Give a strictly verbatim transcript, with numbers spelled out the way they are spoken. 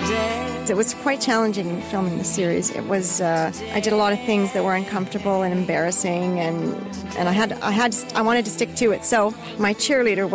It was quite challenging filming the series. It was uh, I did a lot of things that were uncomfortable and embarrassing, and and I had I had I wanted to stick to it. So my cheerleader